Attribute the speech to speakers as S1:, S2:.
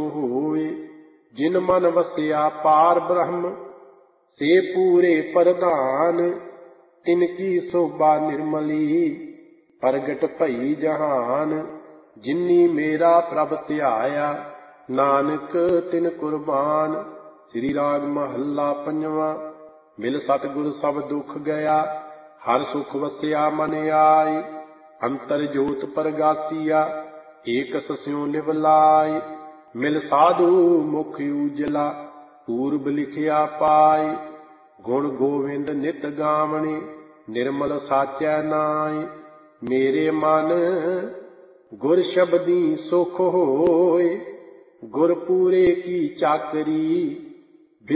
S1: ਸੋ ਹੋਏ। ਜਿਨ ਮਨ ਵਸਿਆ ਪਾਰ ਬ੍ਰਹਮ ਸੇ ਪੂਰੇ ਪ੍ਰਧਾਨ। ਤਿਨ ਕੀ ਸੋਭਾ ਨਿਰਮਲੀ ਪ੍ਰਗਟ ਭਈ ਜਹਾਨ। ਜਿਨੀ ਮੇਰਾ ਪ੍ਰਭ ਧਿਆਇਆ ਨਾਨਕ ਤਿਨ ਕੁਰਬਾਨ। ਸ੍ਰੀ ਰਾਗ ਮਹੱਲਾ ਪੰਜਵਾਂ। ਮਿਲ ਸਤਿਗੁਰ ਸਭ ਦੁੱਖ ਗਿਆ ਹਰ ਸੁਖ ਵਸਿਆ ਮਨ ਆਏ। ਅੰਤਰ ਜੋਤ ਪਰਗਾਸੀਆ ਏਕਸ ਸਿਉ ਲਿਵ ਲਾਏ। ਮਿਲ ਸਾਧੂ ਮੁਖ ਊਜਲਾ ਪੂਰਬ ਲਿਖਿਆ ਪਾਏ। ਗੁਣ ਗੋਵਿੰਦ ਨਿਤ ਗਾਵਣੇ ਨਿਰਮਲ ਸਾਚੈ ਨਾਏ। ਮੇਰੇ ਮਨ ਗੁਰ ਸ਼ਬਦੀ ਸੁਖ ਹੋਏ ਗੁਰ ਪੂਰੇ ਕੀ ਚਾਕਰੀ।